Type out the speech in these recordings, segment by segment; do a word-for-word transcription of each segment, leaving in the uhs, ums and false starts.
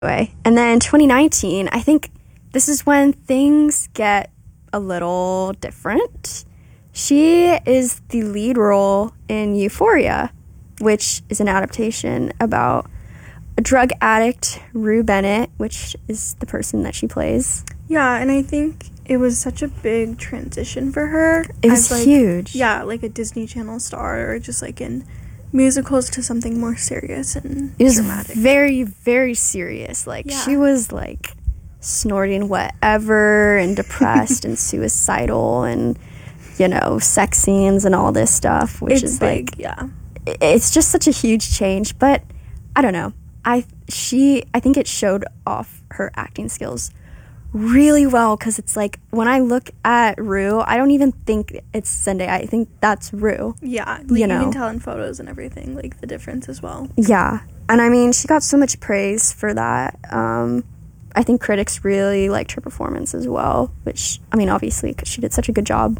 Anyway, and then twenty nineteen, I think this is when things get a little different. She is the lead role in Euphoria, which is an adaptation about a drug addict, Rue Bennett, which is the person that she plays. Yeah, and I think it was such a big transition for her. It was as, like, huge. Yeah, like a Disney Channel star, or just like in musicals, to something more serious and It was dramatic. very, very serious. Like, Yeah. she was, like, snorting whatever and depressed and suicidal and, you know, sex scenes and all this stuff, which It's is, big, like... yeah. It's just such a huge change, but I don't know. I she I think it showed off her acting skills really well, because it's like, when I look at Rue, I don't even think it's Zendaya. I think that's Rue. Yeah, like, you you, know. can tell in photos and everything, like, the difference as well. Yeah, and I mean, she got so much praise for that. Um, I think critics really liked her performance as well, which, I mean, obviously, because she did such a good job.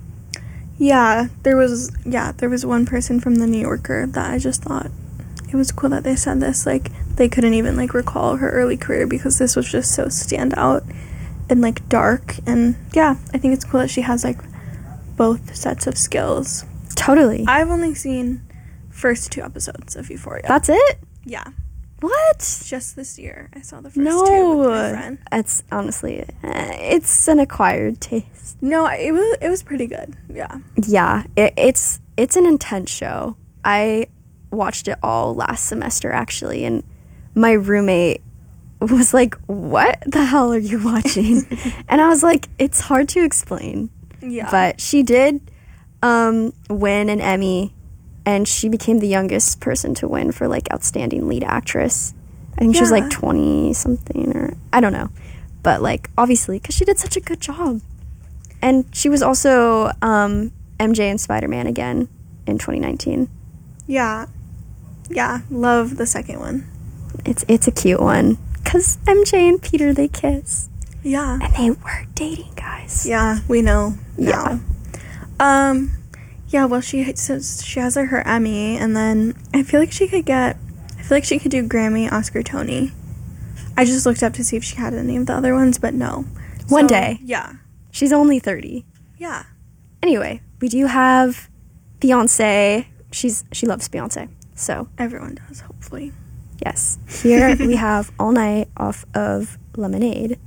Yeah, there was, yeah, there was one person from The New Yorker that I just thought it was cool that they said this, like, they couldn't even, like, recall her early career because this was just so standout and, like, dark, and, yeah, I think it's cool that she has, like, both sets of skills. Totally. I've only seen first two episodes of Euphoria. That's it? Yeah. What? Just this year, I saw the first No. two with my friend. It's honestly, eh, it's an acquired taste. No, it was, it was pretty good, yeah. Yeah, it, it's it's an intense show. I watched it all last semester, actually, and my roommate was like, what the hell are you watching? And I was like, it's hard to explain. Yeah. But she did um, win an Emmy, and she became the youngest person to win for, like, outstanding lead actress. I think she was, Yeah. like, twenty-something, or I don't know. But, like, obviously, because she did such a good job. And she was also um, M J in Spider-Man again in twenty nineteen. Yeah. Yeah, love the second one. It's it's a cute one, because M J and Peter, they kiss. Yeah. And they were dating, guys. Yeah, we know Yeah. now. Um, yeah, well, she says she has her, her Emmy, and then I feel like she could get, I feel like she could do Grammy, Oscar, Tony. I just looked up to see if she had any of the other ones, but no. One So, day. Yeah. She's only thirty. Yeah. Anyway, we do have Beyonce. She's she loves Beyonce. So, Everyone does, hopefully. yes. Here we have All Night off of Lemonade.